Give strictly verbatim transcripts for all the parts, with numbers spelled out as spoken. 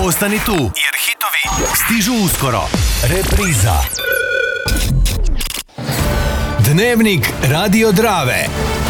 Ostani tu, jer hitovi stižu uskoro. Repriza. Dnevnik Radio Drave.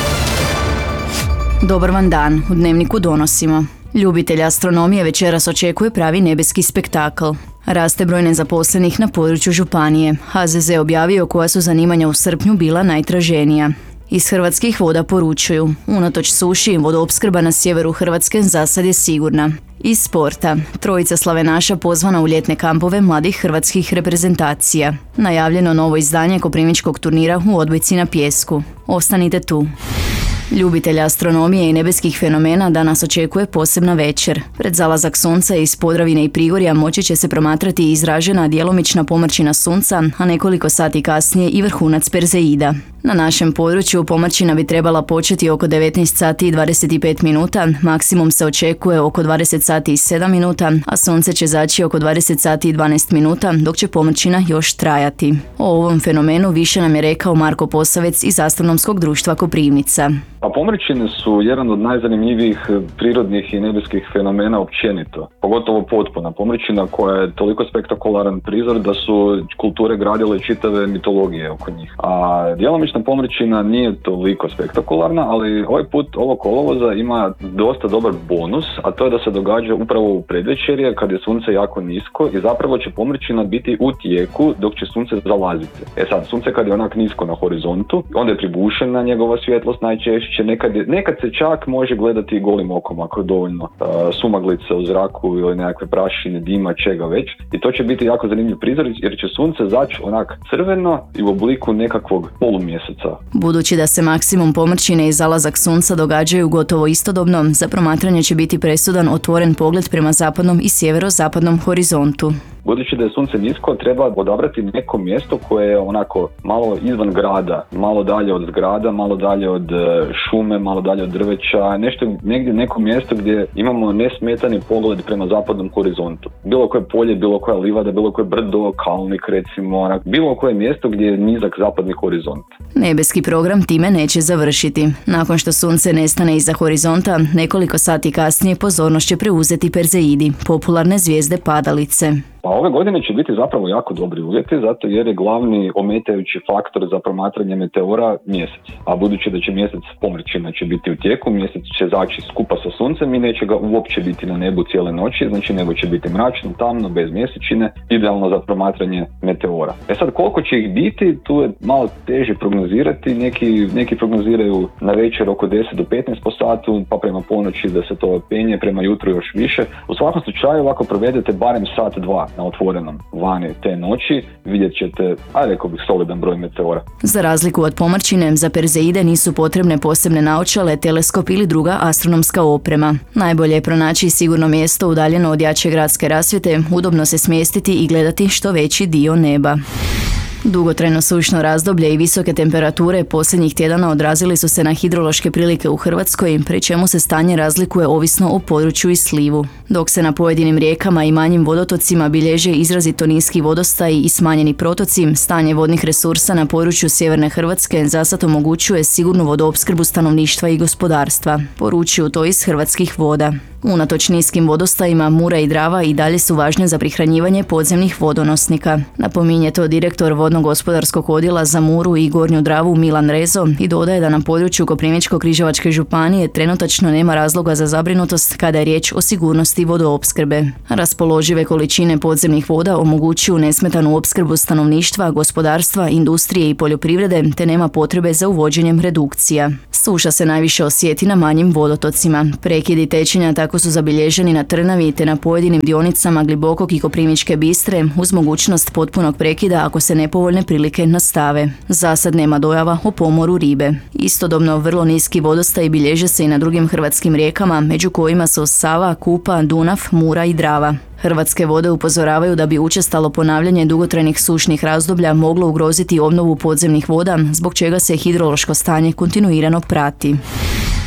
Dobar vam dan, u Dnevniku donosimo. Ljubitelj astronomije večeras očekuje pravi nebeski spektakl. Raste broj nezaposlenih na području županije. ha ze ze objavio koja su zanimanja u srpnju bila najtraženija. Iz Hrvatskih voda poručuju, unatoč suši, vodoopskrba na sjeveru Hrvatske za sad je sigurna. Iz sporta, trojica slavenaša pozvana u ljetne kampove mladih hrvatskih reprezentacija. Najavljeno novo izdanje koprivničkog turnira u odbojci na pijesku. Ostanite tu. Ljubitelja astronomije i nebeskih fenomena danas očekuje posebna večer. Pred zalazak sunca iz Podravine i Prigorja moći će se promatrati izražena djelomična pomrčina sunca, a nekoliko sati kasnije i vrhunac Perzeida. Na našem području pomrčina bi trebala početi oko devetnaest sati i dvadeset pet minuta, maksimum se očekuje oko dvadeset sati i sedam minuta, a sunce će zaći oko dvadeset sati i dvanaest minuta, dok će pomrčina još trajati. O ovom fenomenu više nam je rekao Marko Posavec iz Astronomskog društva Koprivnica. A pomrčine su jedan od najzanimljivijih prirodnih i nebeskih fenomena općenito, pogotovo potpuna pomrčina koja je toliko spektakularan prizor da su kulture gradile čitave mitologije oko njih. A djelomična pomrčina nije toliko spektakularna, ali ovaj put ovog kolovoza ima dosta dobar bonus, a to je da se događa upravo u predvečerje kad je sunce jako nisko i zapravo će pomrčina biti u tijeku dok će sunce zalaziti. E sad, sunce kad je onak nisko na horizontu, onda je pribušena njegova svjetlost najčešće. Nekad, je, nekad se čak može gledati golim okom ako je dovoljno uh, sumaglice u zraku ili nekakve prašine, dima, čega već. I to će biti jako zanimljiv prizor jer će sunce zaći onak crveno i u obliku nekakvog polumjeseca. Budući da se maksimum pomrčine i zalazak sunca događaju gotovo istodobno, za promatranje će biti presudan otvoren pogled prema zapadnom i sjeverozapadnom horizontu. Budući da je sunce nisko, treba odabrati neko mjesto koje je onako malo izvan grada, malo dalje od zgrada, malo dalje od šume, malo dalje od drveća, nešto, negdje neko mjesto gdje imamo nesmetani pogled prema zapadnom horizontu. Bilo koje polje, bilo koja livada, bilo koje brdo, kalnik recimo, onak, bilo koje mjesto gdje je nizak zapadni horizont. Nebeski program time neće završiti. Nakon što sunce nestane iza horizonta, nekoliko sati kasnije pozornost će preuzeti Perzeidi, popularne zvijezde padalice. Pa ove godine će biti zapravo jako dobri uvjeti, zato jer je glavni ometajući faktor za promatranje meteora mjesec. A budući da će mjesec pomrčina će biti u tijeku, mjesec će zaći skupa sa suncem i neće ga uopće biti na nebu cijele noći, znači nebo će biti mračno, tamno, bez mjesečine, idealno za promatranje meteora. E sad, koliko će ih biti, tu je malo teže prognozirati, neki, neki prognoziraju na večer oko deset do petnaest po satu, pa prema ponoći da se to penje, prema jutru još više. U svakom slučaju, ako provedete barem sat, dva na otvorenom vani te noći, vidjet ćete, a rekao bih, solidan broj meteora. Za razliku od pomrčine, za Perzeide nisu potrebne posebne naočale, teleskop ili druga astronomska oprema. Najbolje je pronaći sigurno mjesto udaljeno od jače gradske rasvjete, udobno se smjestiti i gledati što veći dio neba. Dugotrajno sušno razdoblje i visoke temperature posljednjih tjedana odrazili su se na hidrološke prilike u Hrvatskoj, pri čemu se stanje razlikuje ovisno o području i slivu. Dok se na pojedinim rijekama i manjim vodotocima bilježe izrazito niski vodostaj i smanjeni protoci, stanje vodnih resursa na području sjeverne Hrvatske zasad omogućuje sigurnu vodoopskrbu stanovništva i gospodarstva, poručuju to iz Hrvatskih voda. Unatoč niskim vodostajima, Mura i Drava i dalje su važne za prihranjivanje podzemnih vodonosnika. Napominje to direktor vodno-gospodarskog odjela za Muru i Gornju Dravu Milan Rezo i dodaje da na području Koprivničko-križevačke županije trenutačno nema razloga za zabrinutost kada je riječ o sigurnosti vodoopskrbe. Raspoložive količine podzemnih voda omogućuju nesmetanu opskrbu stanovništva, gospodarstva, industrije i poljoprivrede, te nema potrebe za uvođenjem redukcija. Suša se najviše osjeti na manjim vodotocima. Prekidi tečenja tako su zabilježeni na Trnavi te na pojedinim dionicama Glibokog i Koprivničke Bistre uz mogućnost potpunog prekida ako se nepovoljne prilike nastave. Zasad nema dojava o pomoru ribe. Istodobno vrlo niski vodostaj bilježe se i na drugim hrvatskim rijekama, među kojima su Sava, Kupa, Dunav, Mura i Drava. Hrvatske vode upozoravaju da bi učestalo ponavljanje dugotrajnih sušnih razdoblja moglo ugroziti obnovu podzemnih voda, zbog čega se hidrološko stanje kontinuirano prati.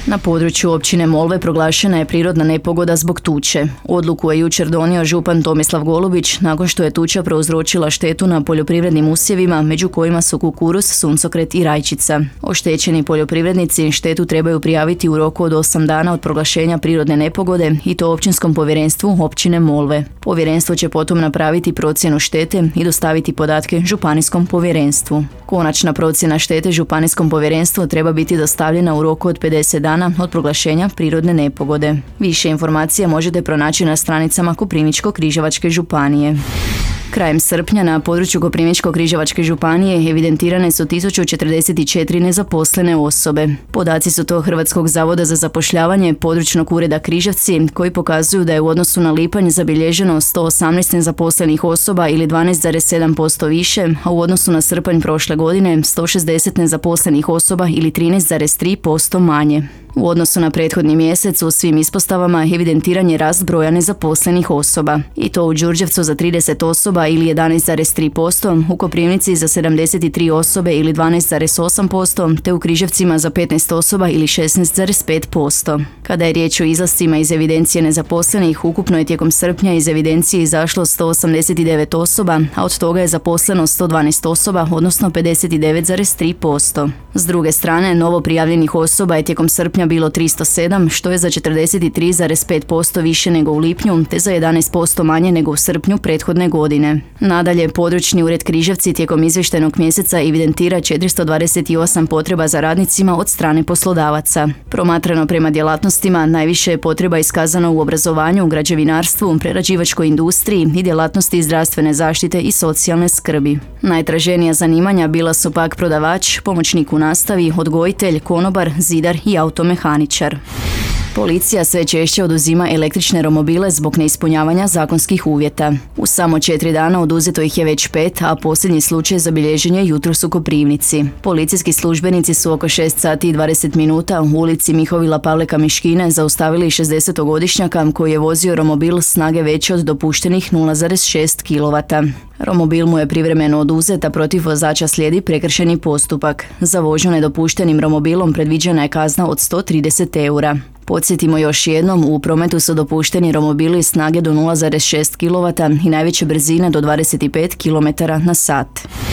Na području općine Molve proglašena je prirodna nepogoda zbog tuče. Odluku je jučer donio župan Tomislav Golubić nakon što je tuča prouzročila štetu na poljoprivrednim usjevima, među kojima su kukuruz, suncokret i rajčica. Oštećeni poljoprivrednici štetu trebaju prijaviti u roku od osam dana od proglašenja prirodne nepogode i to općinskom povjerenstvu općine Molve. Povjerenstvo će potom napraviti procjenu štete i dostaviti podatke županijskom povjerenstvu. Konačna procjena štete županijskom povjerenstvu treba biti dostavljena u roku od pedeset dana od proglašenja prirodne nepogode. Više informacija možete pronaći na stranicama Koprivničko-križevačke županije. Krajem srpnja na području Koprivničko-križevačke županije evidentirane su tisuću četrdeset četiri nezaposlene osobe. Podaci su to Hrvatskog zavoda za zapošljavanje područnog ureda Križevci, koji pokazuju da je u odnosu na lipanj zabilježeno sto osamnaest nezaposlenih osoba ili dvanaest zarez sedam posto više, a u odnosu na srpanj prošle godine sto šezdeset nezaposlenih osoba ili trinaest zarez tri posto manje. U odnosu na prethodni mjesec u svim ispostavama evidentiran je rast broja nezaposlenih osoba. I to u Đurđevcu za trideset osoba ili jedanaest zarez tri posto, u Koprivnici za sedamdeset tri osobe ili dvanaest zarez osam posto, te u Križevcima za petnaest osoba ili šesnaest zarez pet posto. Kada je riječ o izlascima iz evidencije nezaposlenih, ukupno je tijekom srpnja iz evidencije izašlo sto osamdeset devet osoba, a od toga je zaposleno sto dvanaest osoba, odnosno pedeset devet zarez tri posto. S druge strane, novo prijavljenih osoba je tijekom srpnja bilo tristo sedam, što je za četrdeset tri zarez pet posto više nego u lipnju, te za jedanaest posto manje nego u srpnju prethodne godine. Nadalje, područni ured Križevci tijekom izvještajnog mjeseca evidentira četiristo dvadeset osam potreba za radnicima od strane poslodavaca. Promatrano prema djelatnostima, najviše je potreba iskazano u obrazovanju, građevinarstvu, prerađivačkoj industriji i djelatnosti zdravstvene zaštite i socijalne skrbi. Najtraženija zanimanja bila su pak prodavač, pomoćnik u nastavi, odgojitelj, konobar, zidar i automehaničar. Policija sve češće oduzima električne romobile zbog neispunjavanja zakonskih uvjeta. U samo četiri dana oduzeto ih je već pet, a posljednji slučaj zabilježen je jutros u Koprivnici. Policijski službenici su oko šest sati i dvadeset minuta u ulici Mihovila Pavleka Miškine zaustavili šezdesetogodišnjaka koji je vozio romobil snage veće od dopuštenih nula zarez šest kilovata. Romobil mu je privremeno oduzet, a protiv vozača slijedi prekršajni postupak. Za vožnju nedopuštenim romobilom predviđena je kazna od sto trideset eura. Podsjetimo još jednom, u prometu su dopušteni romobili snage do nula zarez šest kilovata i najveće brzine do dvadeset pet kilometara na sat.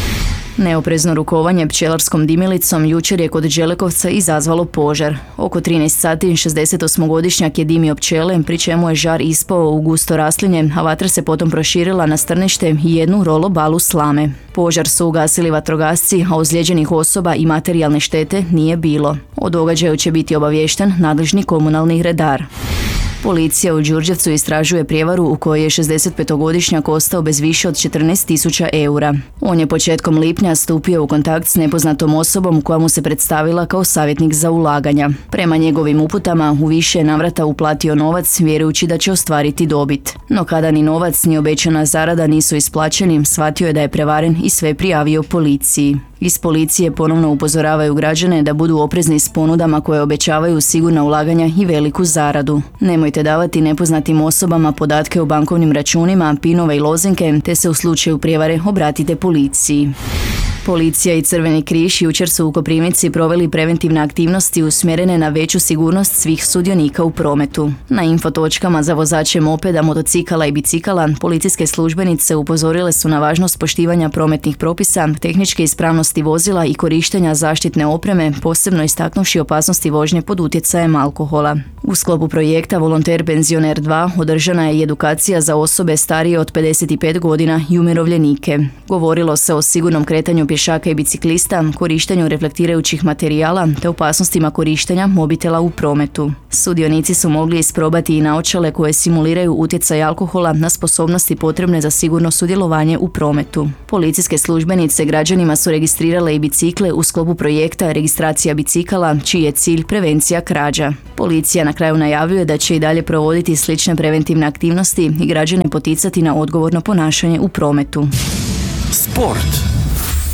Neoprezno rukovanje pčelarskom dimilicom jučer je kod Đelekovca izazvalo požar. Oko trinaest sati šezdesetosmogodišnjak je dimio pčele, pri čemu je žar ispao u gusto raslinje, a vatra se potom proširila na strnište i jednu rolo balu slame. Požar su ugasili vatrogasci, a ozlijeđenih osoba i materijalne štete nije bilo. O događaju će biti obaviješten nadležni komunalni redar. Policija u Đurđevcu istražuje prijevaru u kojoj je šezdesetpetogodišnjak ostao bez više od četrnaest tisuća eura. On je početkom lipnja stupio u kontakt s nepoznatom osobom koja mu se predstavila kao savjetnik za ulaganja. Prema njegovim uputama u više navrata uplatio novac vjerujući da će ostvariti dobit. No kada ni novac ni obećana zarada nisu isplaćeni, shvatio je da je prevaren i sve prijavio policiji. Iz policije ponovno upozoravaju građane da budu oprezni s ponudama koje obećavaju sigurna ulaganja i veliku zaradu. Nemojte davati nepoznatim osobama podatke o bankovnim računima, pinove i lozinke, te se u slučaju prijevare obratite policiji. Policija i Crveni križ jučer su u Koprivnici proveli preventivne aktivnosti usmjerene na veću sigurnost svih sudionika u prometu. Na infotočkama za vozače mopeda, motocikala i bicikala policijske službenice upozorile su na važnost poštivanja prometnih propisa, tehničke ispravnosti vozila i korištenja zaštitne opreme, posebno istaknuvši opasnosti vožnje pod utjecajem alkohola. U sklopu projekta Volonter Penzioner dva održana je i edukacija za osobe starije od pedeset pet godina i umirovljenike. Govorilo se o sigurnom kretanju pješaka i biciklista, korištenju reflektirajućih materijala te opasnostima korištenja mobitela u prometu. Sudionici su mogli isprobati i naočale koje simuliraju utjecaj alkohola na sposobnosti potrebne za sigurno sudjelovanje u prometu. Policijske službenice građanima su registrirale i bicikle u sklopu projekta Registracija bicikala, čiji je cilj prevencija krađa. Policija na kraju najavljuje da će i dalje provoditi slične preventivne aktivnosti i građane poticati na odgovorno ponašanje u prometu. Sport.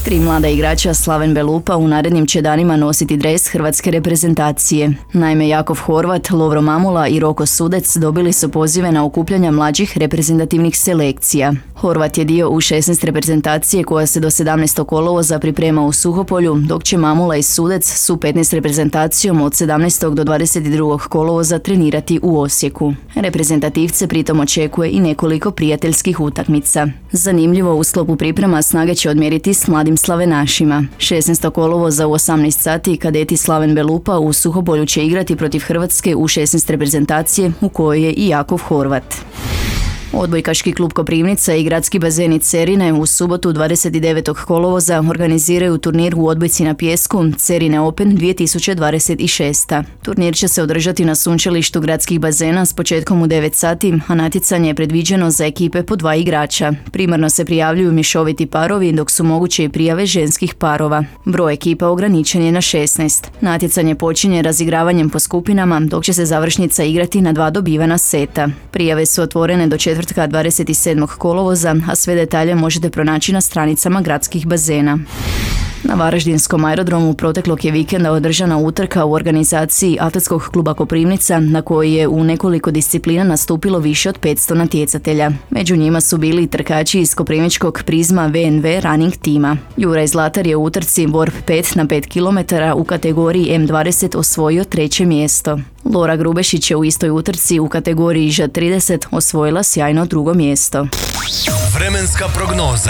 Tri mlada igrača Slaven Belupa u narednim će danima nositi dres hrvatske reprezentacije. Naime, Jakov Horvat, Lovro Mamula i Roko Sudec dobili su pozive na okupljanja mlađih reprezentativnih selekcija. Horvat je dio U šesnaest reprezentacije koja se do sedamnaestog kolovoza priprema u Suhopolju, dok će Mamula i Sudec s U petnaest reprezentacijom od sedamnaestog do dvadeset drugog kolovoza trenirati u Osijeku. Reprezentativce pritom očekuje i nekoliko prijateljskih utakmica. Zanimljivo, u sklopu priprema snage će odmjeriti s mladim slavenašima. šesnaestog kolovoza u osamnaest sati kadeti Slaven Belupa u Suhopolju će igrati protiv Hrvatske U šesnaest reprezentacije u kojoj je i Jakov Horvat. Odbojkaški klub Koprivnica i gradski bazeni Cerine u subotu dvadeset devetog kolovoza organiziraju turnir u odbojci na pijesku Cerine Open dvije tisuće dvadeset šest. Turnir će se održati na sunčalištu gradskih bazena s početkom u devet sati, a natjecanje je predviđeno za ekipe po dva igrača. Primarno se prijavljuju mješoviti parovi, dok su moguće i prijave ženskih parova. Broj ekipa ograničen je na šesnaest. Natjecanje počinje razigravanjem po skupinama, dok će se završnica igrati na dva dobivena seta. Prijave su otvorene do četvrtka dvadeset sedmog kolovoza, a sve detalje možete pronaći na stranicama gradskih bazena. Na Varaždinskom aerodromu proteklog je vikenda održana utrka u organizaciji Atletskog kluba Koprivnica, na koji je u nekoliko disciplina nastupilo više od petsto natjecatelja. Među njima su bili i trkači iz koprivničkog Prizma V N V running tima. Juraj Zlatar je u utrci Warp pet na pet kilometara u kategoriji M dvadeset osvojio treće mjesto. Lora Grubešić je u istoj utrci u kategoriji Ž trideset osvojila sjajno drugo mjesto. Vremenska prognoza.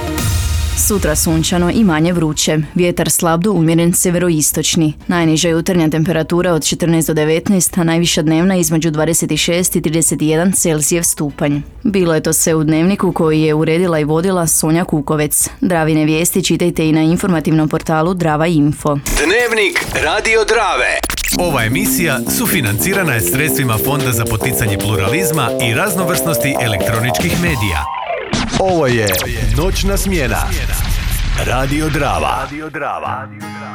Sutra sunčano i manje vruće. Vjetar slab do umjeren severoistočni. Najniža jutarnja temperatura od četrnaest do devetnaest, a najviša dnevna između dvadeset šest i trideset jedan Celzijev stupanj. Bilo je to sve u dnevniku koji je uredila i vodila Sonja Kukovec. Dravine vijesti čitajte i na informativnom portalu Drava Info. Dnevnik Radio Drave. Ova emisija sufinancirana je sredstvima Fonda za poticanje pluralizma i raznovrsnosti elektroničkih medija. Ovo je Noćna smjena. Radio Drava.